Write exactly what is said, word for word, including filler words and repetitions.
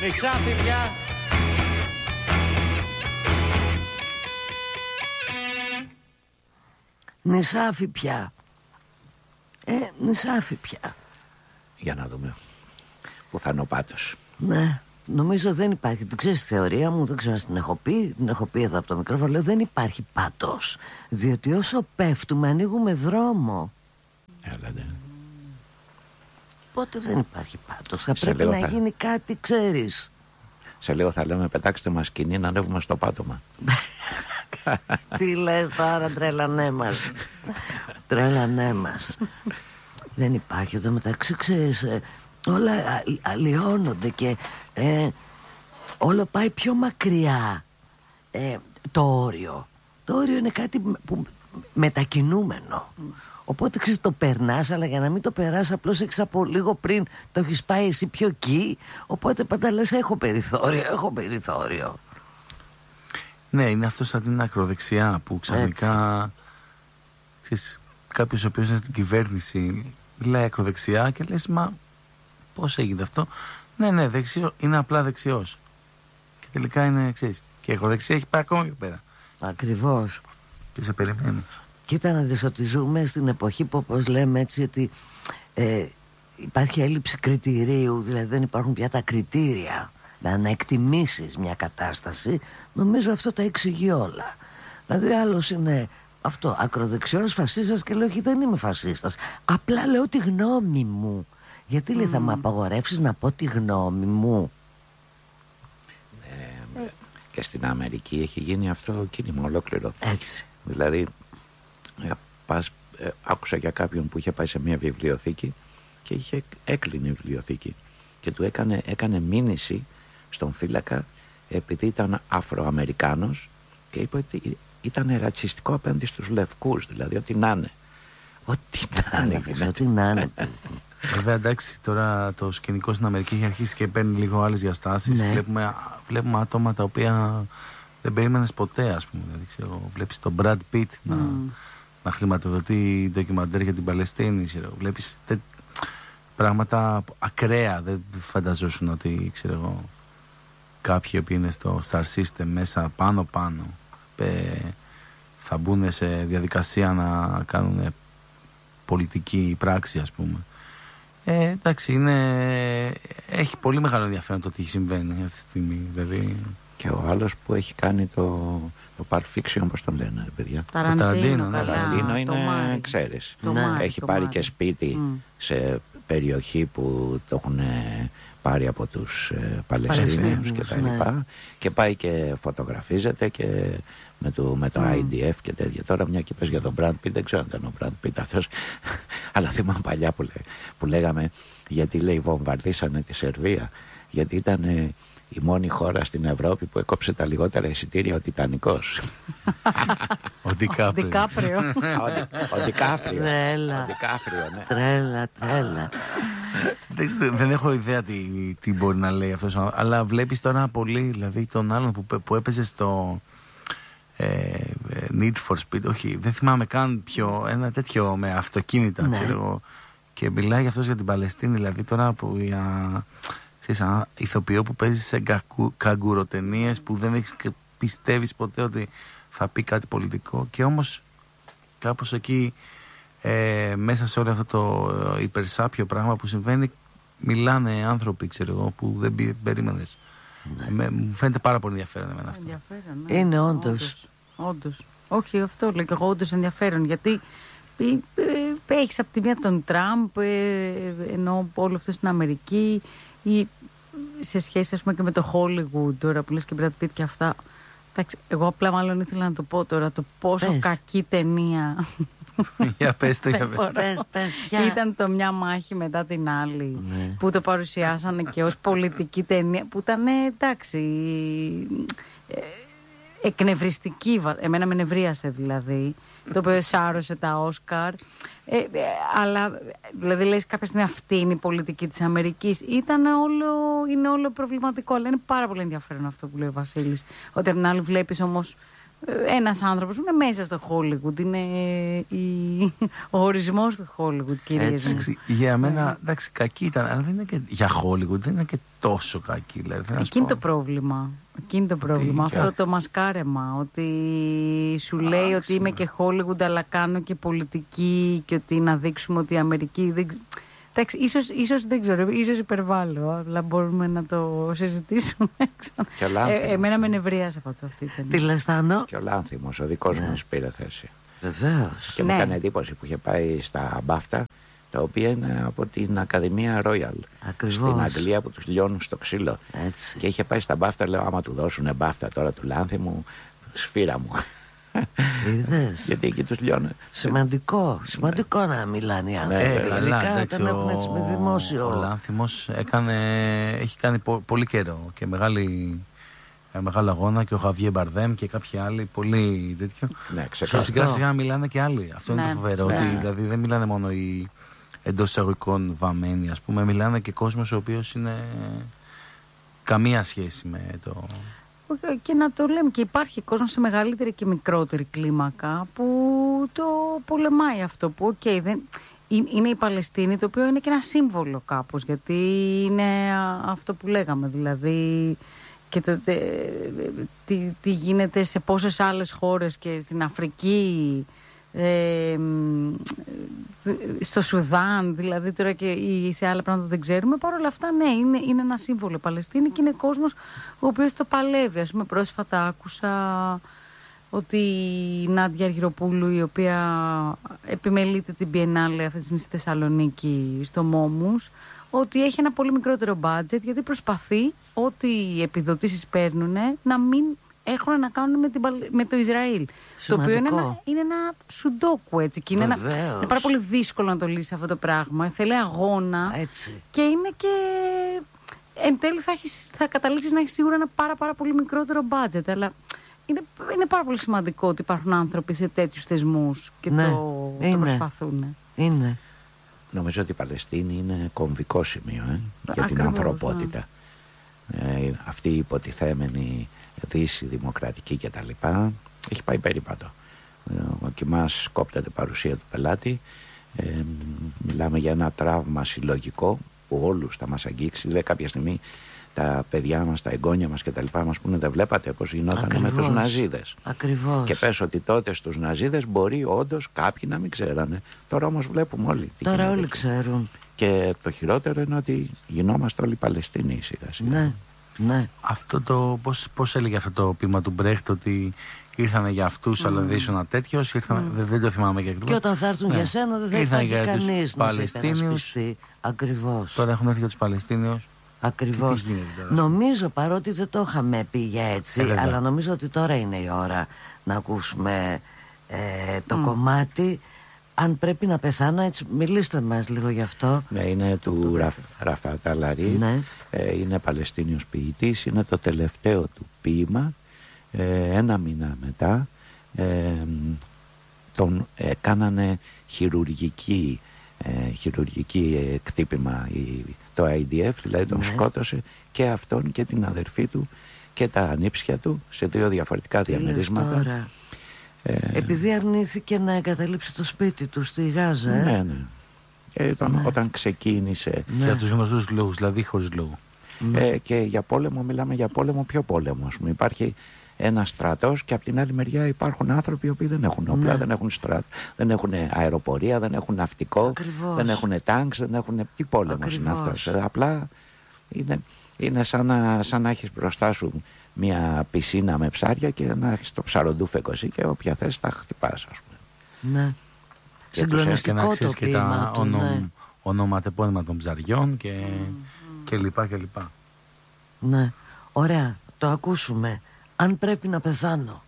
Νησάφι πια. Νησάφι πια. Ε, νησάφι πια. Για να δούμε. Πού θα είναι ο πάτος. Ναι, νομίζω δεν υπάρχει. Την ξέρεις τη θεωρία μου, δεν ξέρω αν την έχω πει. Την έχω πει εδώ από το μικρόφωνο. Λέω δεν υπάρχει πάτος. Διότι όσο πέφτουμε ανοίγουμε δρόμο. Έλα, ναι. Οπότε δεν υπάρχει πάτος. Θα Σε πρέπει λίγο να θα... γίνει κάτι, ξέρεις. Σε λίγο θα λέμε πετάξτε μας σκηνή να ανέβουμε στο πάτωμα. Τι λες τώρα, τρέλανέ μας. Τρέλανέ μας. Δεν υπάρχει εδώ μεταξύ, ξέρεις, ε, όλα α, αλλοιώνονται και ε, όλο πάει πιο μακριά ε, το όριο. Το όριο είναι κάτι που μετακινούμενο. Οπότε ξέρεις το περνάς, αλλά για να μην το περάσεις απλώς έχεις από λίγο πριν το έχεις πάει εσύ πιο εκεί. Οπότε πάντα λες έχω περιθώριο, έχω περιθώριο. Ναι, είναι αυτό σαν την ακροδεξιά που ξαφνικά ξέρεις, κάποιος ο οποίος είναι στην κυβέρνηση λέει ακροδεξιά και λες μα πώς έγινε αυτό. Ναι, ναι, δεξιό, είναι απλά δεξιός. Και τελικά είναι, ξέρεις, και η ακροδεξιά έχει πάει ακόμα πιο πέρα. Ακριβώς. Και σε περιμένει. Κοίτα να δεις ότι ζούμε στην εποχή που, όπως λέμε έτσι, ότι ε, υπάρχει έλλειψη κριτηρίου, δηλαδή δεν υπάρχουν πια τα κριτήρια να εκτιμήσεις μια κατάσταση. Νομίζω αυτό τα εξηγεί όλα. Δηλαδή άλλος είναι αυτό, ακροδεξιός, φασίστας και λέω όχι δεν είμαι φασίστας. Απλά λέω τη γνώμη μου. Γιατί λέει mm. θα με απαγορεύσεις να πω τη γνώμη μου. Ε, και στην Αμερική έχει γίνει αυτό κίνημα ολόκληρο. Έτσι. Δηλαδή ε, πας, ε, άκουσα για κάποιον που είχε πάει σε μια βιβλιοθήκη και είχε έκλεινε η βιβλιοθήκη και του έκανε, έκανε μήνυση στον φύλακα επειδή ήταν Αφροαμερικάνος και είπε ότι ήταν ρατσιστικό απέναντι στους λευκούς, δηλαδή ότι να είναι. Ό,τι να είναι. Ό,τι να είναι. Βέβαια εντάξει, τώρα το σκηνικό στην Αμερική έχει αρχίσει και παίρνει λίγο άλλες διαστάσεις. Ναι. Βλέπουμε, βλέπουμε άτομα τα οποία δεν περίμενες ποτέ, ας πούμε. Δηλαδή, ξέρω, βλέπεις τον Brad Pitt mm. να, να χρηματοδοτεί ντοκιμαντέρ για την Παλαιστίνη. Ξέρω, βλέπεις τε, πράγματα ακραία. Δεν φανταζόσουν ότι ξέρω εγώ, κάποιοι που είναι στο Star System μέσα πάνω πάνω ε, θα μπουν σε διαδικασία να κάνουν πολιτική πράξη, ας πούμε. Ε, εντάξει, είναι, έχει πολύ μεγάλο ενδιαφέρον το τι συμβαίνει αυτή τη στιγμή. Δηλαδή. Και ο άλλος που έχει κάνει το, το Pulp Fiction, όπως τον λένε, ρε παιδιά. Ταραντίνο. Το Ταραντίνο είναι, ξέρεις, το ναι. έχει το πάρει μάρι. και σπίτι mm. σε περιοχή που το έχουν πάρει από τους ε, Παλαιστίνιους και τα λοιπά ναι. και πάει και φωτογραφίζεται και με το, με το mm. άι ντι εφ και τέτοια. Τώρα μια και πες για τον Brad Pitt, δεν ξέρω αν ήταν ο Brad Pitt αυτός, αλλά θυμάμαι παλιά που, λέ, που λέγαμε γιατί λέει βομβαρδίσανε τη Σερβία, γιατί ήταν ε, η μόνη χώρα στην Ευρώπη που έκοψε τα λιγότερα εισιτήρια ο Τιτανικός. Ο Ντικάπριο. Ο Ντικάφριο. Τρέλα. Τρέλα, τρέλα. Δεν, δεν έχω ιδέα τι, τι μπορεί να λέει αυτός, αλλά βλέπεις τώρα πολύ, δηλαδή τον άλλον που, που έπαιζε στο ε, Need for Speed, όχι, δεν θυμάμαι καν ποιο, ένα τέτοιο με αυτοκίνητα, ναι. ξέρω εγώ, και μιλάει αυτός για την Παλαιστίνη, δηλαδή τώρα που για... Σαν ηθοποιό που παίζει σε καγκουροτενίες που δεν έχεις πιστεύεις ποτέ ότι θα πει κάτι πολιτικό και όμως κάπως εκεί ε, μέσα σε όλο αυτό το υπερσάπιο πράγμα που συμβαίνει μιλάνε άνθρωποι ξέρω εγώ που δεν πι, περίμενες. Ναι. Μου φαίνεται πάρα πολύ ενδιαφέρον εμένα αυτό. Ενδιαφέρον, ναι. Είναι όντως. Όντως. Όχι αυτό λέω και εγώ όντως ενδιαφέρον γιατί έχεις από τη μία τον Τραμπ ενώ όλο αυτό στην Αμερική ή σε σχέση ας πούμε και με το Hollywood τώρα που λες και Brad Pitt και αυτά. Εντάξει, εγώ απλά μάλλον ήθελα να το πω τώρα το πόσο πες. Κακή ταινία για πες το, για πες, πες, ποια. Ήταν το μια μάχη μετά την άλλη ναι. που το παρουσιάσανε και ως πολιτική ταινία που ήταν εντάξει ε, εκνευριστική, εμένα με νευρίασε δηλαδή το οποίο σάρωσε τα Όσκαρ ε, ε, αλλά δηλαδή λες κάποια στιγμή αυτή είναι η πολιτική της Αμερικής ήταν όλο, είναι όλο προβληματικό αλλά είναι πάρα πολύ ενδιαφέρον αυτό που λέει ο Βασίλης ότι από την άλλη βλέπεις όμως ένας άνθρωπος που είναι μέσα στο Hollywood. Είναι η... ο ορισμός του Hollywood, κυρίες. Για μένα, εντάξει, κακή ήταν, αλλά δεν είναι και για Hollywood, δεν είναι και τόσο κακή. Δηλαδή, Εκείνη το πρόβλημα. Εκείνη το πρόβλημα. Αυτό και... το μασκάρεμα. Ότι σου λέει Άξι, ότι είμαι και Hollywood, αλλά κάνω και πολιτική και ότι να δείξουμε ότι η Αμερική. Δεν... Εντάξει, ίσως, ίσως δεν ξέρω, ίσως υπερβάλλω, αλλά μπορούμε να το συζητήσουμε. ε, εμένα με νευρίασε από αυτή την Τι λες, Θάνο? Και ο Λάνθιμος, ο δικός ναι. μας πήρε θέση. Βεβαίως. Και ναι. μου έκανε εντύπωση που είχε πάει στα μπάφτα, τα οποία είναι από την Ακαδημία Royal. Ακριβώς. Στην Αγγλία που τους λιώνουν στο ξύλο. Έτσι. Και είχε πάει στα μπάφτα, λέω, άμα του δώσουν μπάφτα τώρα του Λάνθιμου, σφύρα μου. Είδες. Γιατί εκεί τους λιώνουν. Σημαντικό, σημαντικό να μιλάνε οι άνθρωποι. Ε, καλά, όταν έχουν έτσι με δημόσιο. Ο Λάνθιμος έκανε, έχει κάνει πο, πολύ καιρό και μεγάλη, μεγάλο αγώνα και ο Χαβιέ Μπαρδέμ και κάποιοι άλλοι πολύ τέτοιο. Ναι, σιγά σιγά μιλάνε και άλλοι. Αυτό ναι. είναι το φοβερό. Ναι. Ότι δηλαδή δεν μιλάνε μόνο οι εντός εισαγωγικών βαμμένοι, ας πούμε, μιλάνε και κόσμος ο οποίος είναι καμία σχέση με το... Και να το λέμε, και υπάρχει κόσμο σε μεγαλύτερη και μικρότερη κλίμακα που το πολεμάει αυτό, που okay, δεν, είναι η Παλαιστίνη, το οποίο είναι και ένα σύμβολο κάπως, γιατί είναι αυτό που λέγαμε, δηλαδή και το, τι, τι γίνεται σε πόσες άλλες χώρες και στην Αφρική, ε, στο Σουδάν, δηλαδή τώρα και σε άλλα πράγματα δεν ξέρουμε. Παρ' όλα αυτά, ναι, είναι, είναι ένα σύμβολο η Παλαιστίνη και είναι κόσμος ο οποίος το παλεύει. Ας πούμε, πρόσφατα άκουσα ότι η Νάντια Αργυροπούλου, η οποία επιμελείται την Biennale αυτή τη στιγμή στη Θεσσαλονίκη, στο Μόμους, ότι έχει ένα πολύ μικρότερο μπάτζετ, γιατί προσπαθεί ότι οι επιδοτήσεις παίρνουν να μην έχουν να κάνουν με, την, με το Ισραήλ. Σημαντικό. Το οποίο είναι ένα, είναι ένα σουντόκου, έτσι. Και είναι, ένα, είναι πάρα πολύ δύσκολο να το λύσει αυτό το πράγμα. Θέλει αγώνα. Έτσι. Και είναι και... Εν τέλει θα, έχεις, θα καταλήξεις να έχει σίγουρα ένα πάρα, πάρα πολύ μικρότερο μπάτζετ. Αλλά είναι, είναι πάρα πολύ σημαντικό ότι υπάρχουν άνθρωποι σε τέτοιους θεσμούς και ναι, το, το προσπαθούν. Είναι. Νομίζω ότι η Παλαιστίνη είναι κομβικό σημείο ε, για την Ακριβώς, ανθρωπότητα. Ναι. Ε, αυτή η υποτιθέμενη Δύση, δημοκρατική κτλ. Έχει πάει περίπατο. Ο Κιμάς κόπτεται παρουσία του πελάτη. Ε, μιλάμε για ένα τραύμα συλλογικό που όλους θα μας αγγίξει. Δε κάποια στιγμή τα παιδιά μας, τα εγγόνια μας κτλ. Μας πούνε, δεν βλέπατε πώς γινόταν με τους Ναζίδες. Ακριβώς. Και πες ότι τότε στους Ναζίδες μπορεί όντως κάποιοι να μην ξέρανε. Τώρα όμως βλέπουμε όλοι. Τι Τώρα όλοι εκεί. ξέρουν. Και το χειρότερο είναι ότι γινόμαστε όλοι Παλαιστίνοι σιγά σιγά. Ναι. Ναι. Αυτό το, πώς, πώς έλεγε αυτό το ποίημα του Μπρέχτ, ότι ήρθανε για αυτούς, mm. αλλά δεν ήσουν τέτοιος, ήρθανε, mm. δεν, δεν το θυμάμαι και ακριβώς. Και όταν θα έρθουν ναι. για σένα δεν θα υπάρχει κανείς να Παλαιστίνιους. Ακριβώς. Τώρα έχουν έρθει για τους Παλαιστίνιους. Ακριβώς. Νομίζω, παρότι δεν το είχαμε πει για έτσι, ε, αλλά νομίζω ότι τώρα είναι η ώρα να ακούσουμε ε, το mm. κομμάτι. Αν πρέπει να πεθάνω, έτσι, μιλήστε μας λίγο γι' αυτό. Ναι, είναι του Ραφ, Ραφάτ Αλαρί. Ναι. Ε, είναι Παλαιστίνιος ποιητής. Είναι το τελευταίο του ποίημα. Ε, ένα μήνα μετά ε, τον ε, κάνανε χειρουργική, ε, χειρουργική εκτύπημα η, το άι ντι εφ, δηλαδή τον ναι. σκότωσε και αυτόν και την αδερφή του και τα ανήψια του σε δύο διαφορετικά Τι διαμερίσματα. Ε, Επειδή αρνήθηκε να εγκαταλείψει το σπίτι του στη Γάζα. Ε? Ναι, ναι. Ε, όταν, ναι. όταν ξεκίνησε. Ναι. Για τους γνωστούς λόγους, δηλαδή χωρίς λόγο. Ναι. Ε, και για πόλεμο, μιλάμε για πόλεμο, ποιο πόλεμο. Ας πούμε. Υπάρχει ένα στρατός και από την άλλη μεριά υπάρχουν άνθρωποι οι οποίοι δεν έχουν όπλα, ναι. δεν έχουν στρατ, δεν έχουν αεροπορία, δεν έχουν ναυτικό, Ακριβώς. δεν έχουν τάγκς, δεν έχουν. Τι πόλεμος είναι αυτός. Ε, απλά είναι, είναι σαν να, σαν να έχεις μπροστά σου μια πισίνα με ψάρια και να έχεις το ψαροντούφεκο εσύ και όποια θες τα χτυπάς, ας πούμε. Ναι. Και συγκλονιστικό και να ξέρεις και τα του, ονο, ναι. ονοματεπώνυμα των ψαριών και, mm. και λοιπά και λοιπά. Ναι. Ωραία. Το ακούσουμε. Αν πρέπει να πεθάνω.